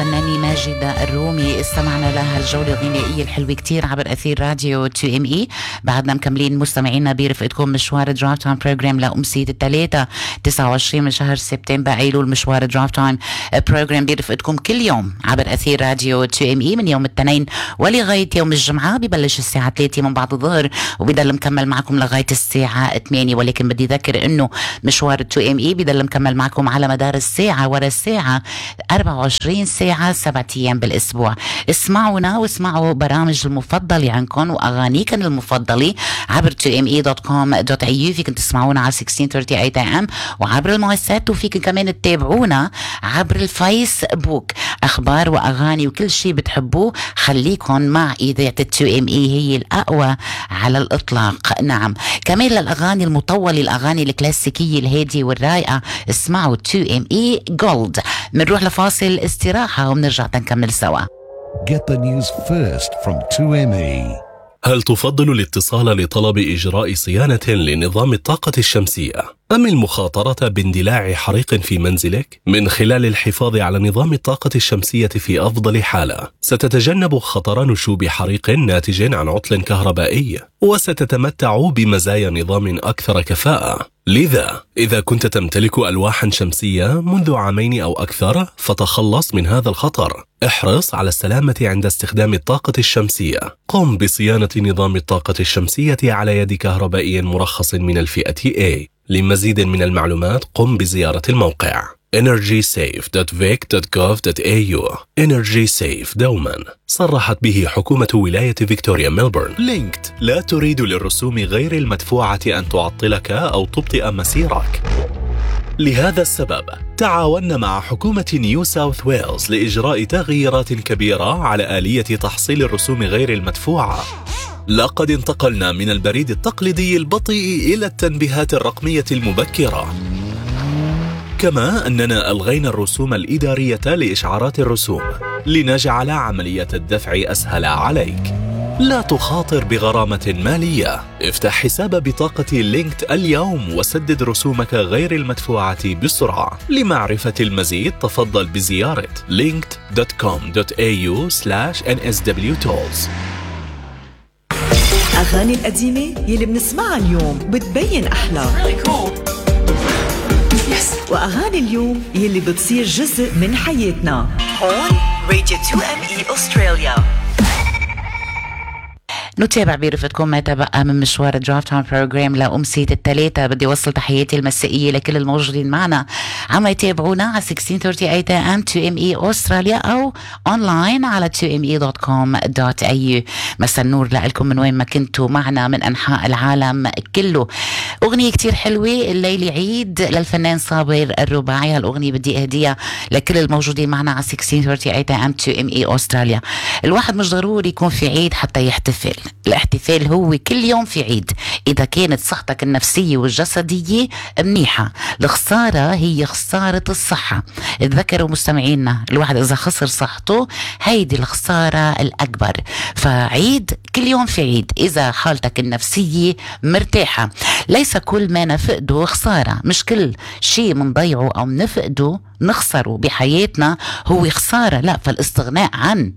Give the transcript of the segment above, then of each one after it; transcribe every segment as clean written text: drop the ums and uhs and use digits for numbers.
الفنانة ماجدة الرومي استمعنا لها الجولة الغنائية الحلوة كتير عبر أثير راديو 2ME. بعدنا مكملين مستمعينا برفقتكم مشوار درايف تايم بروجرام لأمسية الثلاثة 29 من شهر سبتمبر أيلول. مشوار درايف تايم بروجرام برفقتكم كل يوم عبر أثير راديو 2ME من يوم الاثنين ولغاية يوم الجمعة. ببلش الساعة 3 من بعد الظهر وبيضل مكمل معكم لغاية الساعة 8. ولكن بدي ذكر إنه مشوار 2ME بيضل مكمل معكم على مدار الساعة ورا الساعة 24 ساعة 7 أيام بالأسبوع. اسمعونا واسمعوا برامج المفضلة عنكم وأغانيكم المفضلة عبر 2me.com.au. فيكم تسمعونا على 1638 AM وعبر المنصات، وفيكم كمان تتابعونا عبر الفيسبوك. أخبار وأغاني وكل شيء بتحبوه خليكم مع إذاعة 2ME، هي الأقوى على الإطلاق. نعم، كمان للأغاني المطولة، الأغاني الكلاسيكية الهادية والرايقة، اسمعوا 2ME Gold. منروح لفاصل استراحة ومنرجع تنكمل سوا. Get the news first from 2ME. هل تفضل الاتصال لطلب إجراء صيانة لنظام الطاقة الشمسية أم المخاطرة باندلاع حريق في منزلك؟ من خلال الحفاظ على نظام الطاقة الشمسية في أفضل حالة، ستتجنب خطر نشوب حريق ناتج عن عطل كهربائي، وستتمتع بمزايا نظام أكثر كفاءة. لذا إذا كنت تمتلك ألواحا شمسية منذ 2 أو أكثر فتخلص من هذا الخطر. احرص على السلامة عند استخدام الطاقة الشمسية. قم بصيانة نظام الطاقة الشمسية على يد كهربائي مرخص من الفئة A. لمزيد من المعلومات قم بزيارة الموقع energysafe.vic.gov.au. Energy Safe دوما صرحت به حكومة ولاية فيكتوريا ميلبورن. لينكت لا تريد للرسوم غير المدفوعة أن تعطلك أو تبطئ مسيرك. لهذا السبب تعاوننا مع حكومة نيو ساوث ويلز لإجراء تغييرات كبيرة على آلية تحصيل الرسوم غير المدفوعة. لقد انتقلنا من البريد التقليدي البطيء إلى التنبيهات الرقمية المبكرة، كما أننا ألغينا الرسوم الإدارية لإشعارات الرسوم لنجعل عملية الدفع أسهل عليك. لا تخاطر بغرامة مالية. افتح حساب بطاقة لينكت اليوم وسدد رسومك غير المدفوعة بسرعة. لمعرفة المزيد تفضل بزيارة linked.com.au/nswtolls. أغاني القديمة يلي بنسمعها اليوم بتبين أحلى، وأغاني اليوم يلي بتصير جزء من حياتنا. هون راديو 2ME أستراليا. نتابع برفقتكم ما تبقى من مشوار درايف تايم بروجرام لأمسية الثلاثة. بدي وصل تحياتي المسائية لكل الموجودين معنا عم يتابعونا على 1638 AM 2ME أستراليا أو أونلاين على 2me.com.au. مساء النور لكم من وين ما كنتوا معنا من أنحاء العالم كله. أغنية كتير حلوة الليلة عيد للفنان صابر الرباعي. هالأغنية بدي أهديها لكل الموجودين معنا على 1638 AM 2ME أستراليا. الواحد مش ضروري يكون في عيد حتى يحتفل. الاحتفال هو كل يوم في عيد إذا كانت صحتك النفسية والجسدية منيحة. الخسارة هي خسارة الصحة. اتذكروا مستمعينا، الواحد إذا خسر صحته هيدي الخسارة الأكبر. فعيد كل يوم في عيد إذا حالتك النفسية مرتاحة. ليس كل ما نفقده خسارة، مش كل شيء منضيعه أو نفقده نخسره بحياتنا هو خسارة، لا. فالاستغناء عن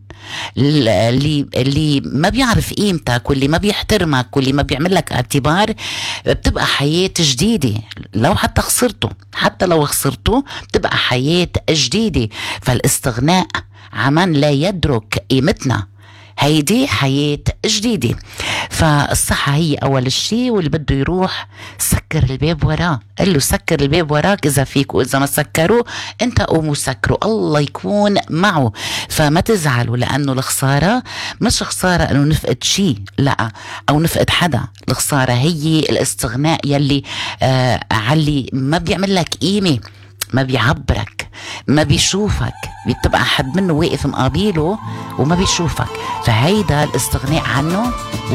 اللي ما بيعرف قيمتك واللي ما بيحترمك واللي ما بيعمل لك اعتبار بتبقى حياة جديدة. لو حتى خسرته، حتى لو خسرته بتبقى حياة جديدة. فالاستغناء عمن لا يدرك قيمتنا هيدي حياة جديدة. فالصحة هي أول الشيء، واللي بده يروح سكر الباب وراه. قل له سكر الباب وراك إذا فيك، وإذا ما سكروا أنت قوموا سكروا، الله يكون معه. فما تزعلوا، لأنه الخسارة مش خسارة أنه نفقد شيء، لا، أو نفقد حدا. الخسارة هي الاستغناء يلي علي ما بيعمل لك قيمة، ما بيعبرك، ما بيشوفك، بتبقى حد منه واقف مقابله وما بيشوفك. فهيدا الاستغناء عنه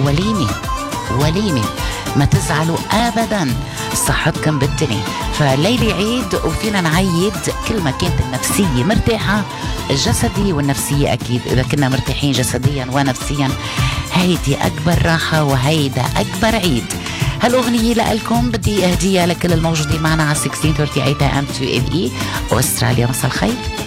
وليمة. ما تزعلوا أبدا، صحتكم بالدنيا. فليلة عيد وفينا نعيد كل ما كانت النفسية مرتاحة، الجسدية والنفسية أكيد. إذا كنا مرتاحين جسديا ونفسيا هيدي أكبر راحة وهيدا أكبر عيد. هالأغنية لألكم بدي أهديها لكل الموجودين معنا على 1638 AM 2ME أستراليا. مساء الخير.